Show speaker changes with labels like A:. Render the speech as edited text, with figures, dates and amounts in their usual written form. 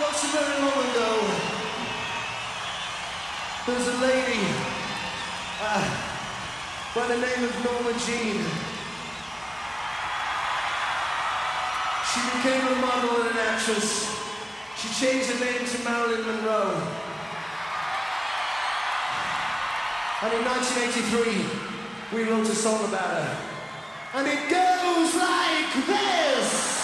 A: Not so very long ago, there was a lady by the name of Norma Jean. She became a model and an actress. She changed her name to Marilyn Monroe. And in 1983, we wrote a song about her. And it goes like this!